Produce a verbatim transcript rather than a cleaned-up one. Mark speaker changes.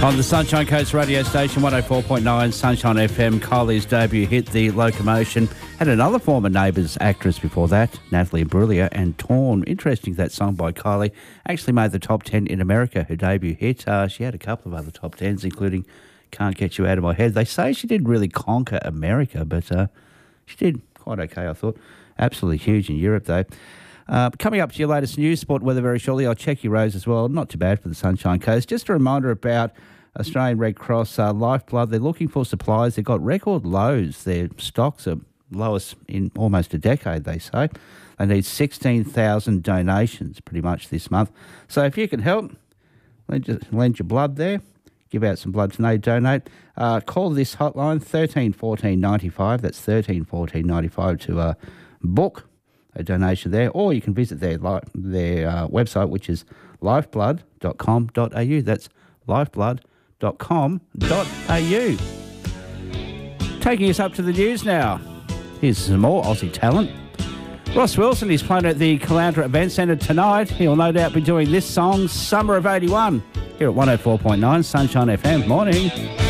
Speaker 1: On the Sunshine Coast radio station, one oh four point nine Sunshine F M, Kylie's debut hit, The Locomotion. Had another former Neighbours actress before that, Natalie Imbruglia, and Torn. Interesting that song by Kylie actually made the top ten in America, her debut hit. Uh, she had a couple of other top tens, including Can't Get You Out of My Head. They say she didn't really conquer America, but uh, she did quite okay, I thought. Absolutely huge in Europe, though. Uh, coming up to your latest news, sport, weather very shortly. I'll check your roads as well. Not too bad for the Sunshine Coast. Just a reminder about Australian Red Cross uh, Lifeblood. They're looking for supplies. They've got record lows. Their stocks are lowest in almost a decade, they say. They need sixteen thousand donations pretty much this month. So if you can help, lend your, lend your blood there. Give out some blood today, donate. Uh, call this hotline, thirteen fourteen ninety-five. That's thirteen fourteen ninety-five to uh, book a donation there, or you can visit their li- their uh, website, which is lifeblood dot com dot a u. That's lifeblood dot com dot a u. Taking us up to the news now. Here's some more Aussie talent. Ross Wilson is playing at the Caloundra Event Centre tonight. He'll no doubt be doing this song, Summer of eighty-one, here at one oh four point nine Sunshine F M. Morning.